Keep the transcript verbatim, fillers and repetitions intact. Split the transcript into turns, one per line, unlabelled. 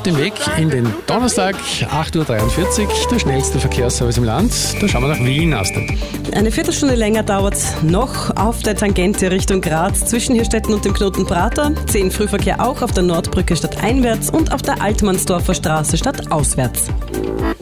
dem Weg in den Donnerstag, acht Uhr dreiundvierzig, der schnellste Verkehrsservice im Land. Da schauen wir nach Wien, Astrid.
Eine Viertelstunde länger dauert es noch auf der Tangente Richtung Graz zwischen Hirstetten und dem Knoten Prater. zehn Frühverkehr auch auf der Nordbrücke stadteinwärts und auf der Altmannsdorfer Straße stadtauswärts.